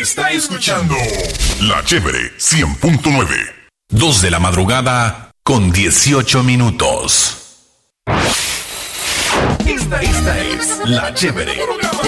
está escuchando La Chévere 100.9. 2 de la madrugada con 18 minutos. Esta es La Chévere.